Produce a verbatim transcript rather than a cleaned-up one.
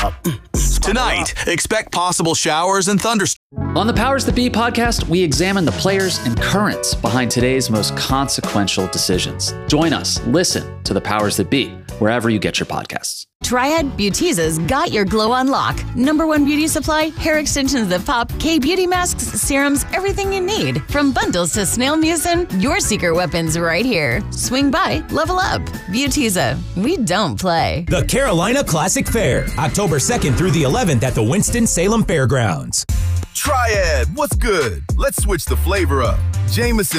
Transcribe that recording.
Tonight, expect possible showers and thunderstorms. On the Powers That Be podcast, we examine the players and currents behind today's most consequential decisions. Join us. Listen to the Powers That Be wherever you get your podcasts. Triad Beautiza's got your glow on lock. Number one beauty supply, hair extensions that pop, K-beauty masks, serums, everything you need. From bundles to snail mucin, your secret weapon's right here. Swing by, level up. Beautiza, we don't play. The Carolina Classic Fair, October second through the eleventh at the Winston-Salem Fairgrounds. Triad, what's good? Let's switch the flavor up. Jameson